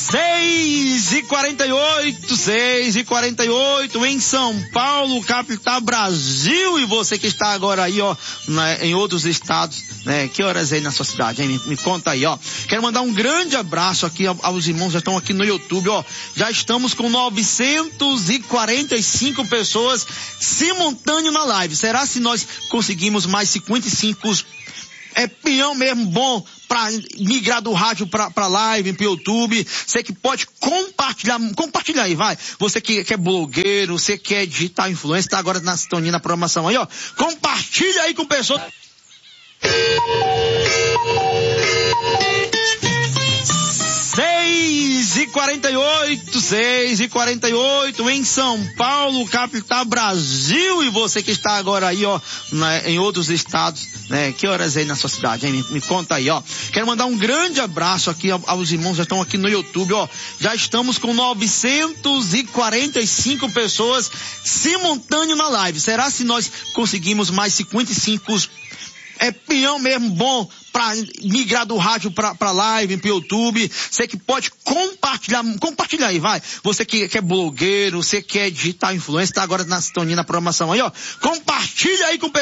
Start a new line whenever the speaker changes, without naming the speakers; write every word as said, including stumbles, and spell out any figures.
seis e quarenta e oito, seis e quarenta e oito em São Paulo, capital Brasil, e você que está agora aí, ó, na, em outros estados, né? Que horas aí na sua cidade, hein? Me, me conta aí, ó. Quero mandar um grande abraço aqui aos irmãos que já estão aqui no YouTube, ó. Já estamos com novecentas e quarenta e cinco pessoas simultâneo na live. Será se nós conseguimos mais cinquenta e cinco é peão mesmo bom para migrar do rádio para para live, para YouTube? Você que pode compartilhar, compartilha aí, vai. Você que, que é blogueiro, você que é digital influencer, tá agora na sintonia, na programação aí, ó. Compartilha aí com pessoas. seis e quarenta e oito, seis e quarenta e oito em São Paulo, capital Brasil, e você que está agora aí, ó, na, em outros estados, né? Que horas aí na sua cidade, hein? Me, me conta aí, ó. Quero mandar um grande abraço aqui aos irmãos que já estão aqui no YouTube, ó. Já estamos com novecentas e quarenta e cinco pessoas simultâneo na live. Será se nós conseguimos mais cinquenta e cinco é peão mesmo bom para migrar do rádio para para live, para YouTube? Você que pode compartilhar, compartilha aí, vai. Você que, que é blogueiro, você que é digital influencer, tá agora na sintonia, na programação aí, ó. Compartilha aí com